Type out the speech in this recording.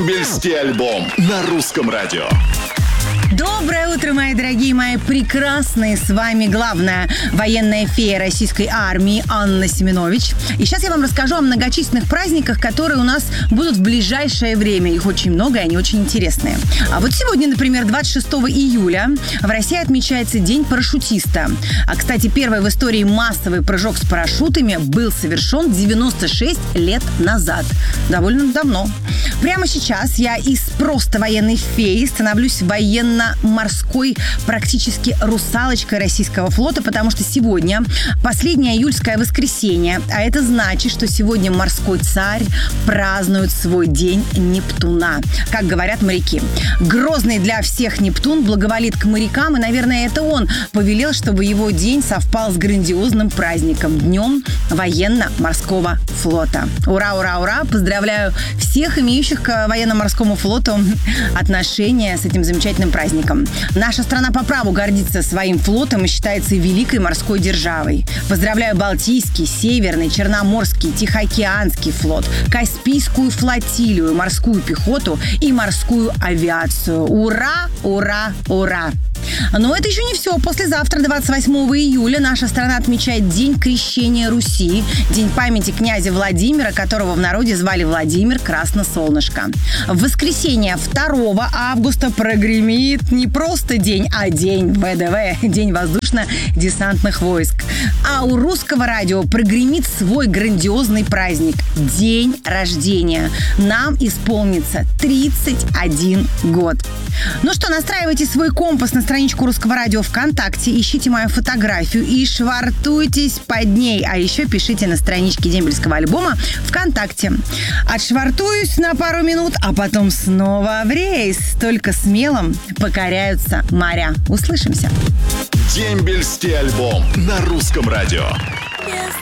Дембельский альбом на русском радио. Доброе утро, мои дорогие, мои прекрасные. С вами главная военная фея российской армии Анна Семенович. И сейчас я вам расскажу о многочисленных праздниках, которые у нас будут в ближайшее время. Их очень много, и они очень интересные. А вот сегодня, например, 26 июля в России отмечается День парашютиста. А, кстати, первый в истории массовый прыжок с парашютами был совершен 96 лет назад. Довольно давно. Прямо сейчас я из просто военной феи становлюсь военно-морской, практически русалочкой российского флота, потому что сегодня последнее июльское воскресенье, а это значит, что сегодня морской царь празднует свой день Нептуна, как говорят моряки. Грозный для всех Нептун благоволит к морякам, и, наверное, это он повелел, чтобы его день совпал с грандиозным праздником, Днем военно-морского флота. Ура, ура, ура! Поздравляю всех имеющих к военно-морскому флоту отношения с этим замечательным праздником. Наша страна по праву гордится своим флотом и считается великой морской державой. Поздравляю Балтийский, Северный, Черноморский, Тихоокеанский флот, Каспийскую флотилию, морскую пехоту и морскую авиацию. Ура, ура, ура! Но это еще не все. Послезавтра, 28 июля, наша страна отмечает День крещения Руси, День памяти князя Владимира, которого в народе звали Владимир Красносолнышко. В воскресенье 2 августа прогремит не просто день, а день ВДВ, День воздушно-десантных войск. А у русского радио прогремит свой грандиозный праздник – День рождения. Нам исполнится 31 год. Ну что, настраивайте свой компас на страничку Русского радио ВКонтакте, ищите мою фотографию и швартуйтесь под ней. А еще пишите на страничке Дембельского альбома ВКонтакте. Отшвартуюсь на пару минут, а потом снова в рейс. Только смелым покоряются моря. Услышимся. Дембельский альбом на русском радио.